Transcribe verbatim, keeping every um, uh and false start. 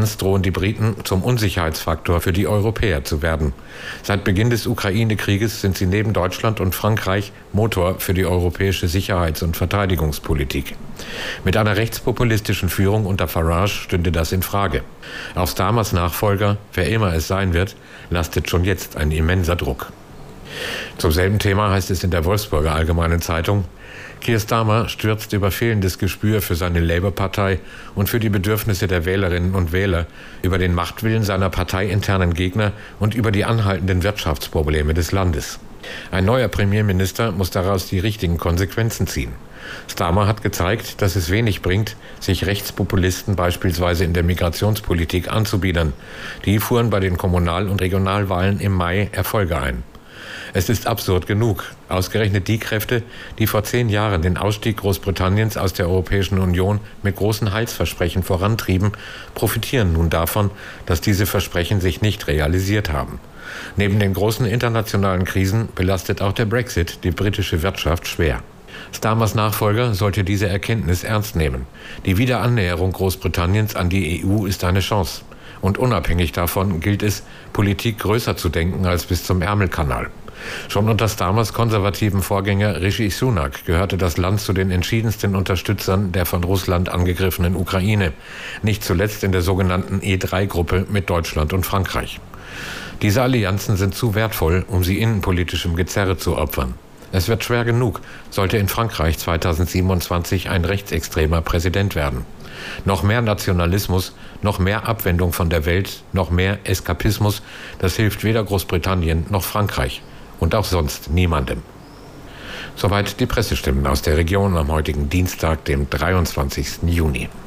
Allianz drohen die Briten zum Unsicherheitsfaktor für die Europäer zu werden. Seit Beginn des Ukraine-Krieges sind sie neben Deutschland und Frankreich Motor für die europäische Sicherheits- und Verteidigungspolitik. Mit einer rechtspopulistischen Führung unter Farage stünde das in Frage. Auf Starmers Nachfolger, wer immer es sein wird, lastet schon jetzt ein immenser Druck. Zum selben Thema heißt es in der Wolfsburger Allgemeinen Zeitung: Keir Starmer stürzt über fehlendes Gespür für seine Labour-Partei und für die Bedürfnisse der Wählerinnen und Wähler, über den Machtwillen seiner parteiinternen Gegner und über die anhaltenden Wirtschaftsprobleme des Landes. Ein neuer Premierminister muss daraus die richtigen Konsequenzen ziehen. Starmer hat gezeigt, dass es wenig bringt, sich Rechtspopulisten beispielsweise in der Migrationspolitik anzubiedern. Die fuhren bei den Kommunal- und Regionalwahlen im Mai Erfolge ein. Es ist absurd genug. Ausgerechnet die Kräfte, die vor zehn Jahren den Ausstieg Großbritanniens aus der Europäischen Union mit großen Heilsversprechen vorantrieben, profitieren nun davon, dass diese Versprechen sich nicht realisiert haben. Neben den großen internationalen Krisen belastet auch der Brexit die britische Wirtschaft schwer. Starmers Nachfolger sollte diese Erkenntnis ernst nehmen. Die Wiederannäherung Großbritanniens an die E U ist eine Chance. Und unabhängig davon gilt es, Politik größer zu denken als bis zum Ärmelkanal. Schon unter Starmers konservativen Vorgänger Rishi Sunak gehörte das Land zu den entschiedensten Unterstützern der von Russland angegriffenen Ukraine, nicht zuletzt in der sogenannten E drei Gruppe mit Deutschland und Frankreich. Diese Allianzen sind zu wertvoll, um sie innenpolitischem Gezerre zu opfern. Es wird schwer genug, sollte in Frankreich zweitausendsiebenundzwanzig ein rechtsextremer Präsident werden. Noch mehr Nationalismus, noch mehr Abwendung von der Welt, noch mehr Eskapismus, das hilft weder Großbritannien noch Frankreich. Und auch sonst niemandem. Soweit die Pressestimmen aus der Region am heutigen Dienstag, dem dreiundzwanzigsten Juni.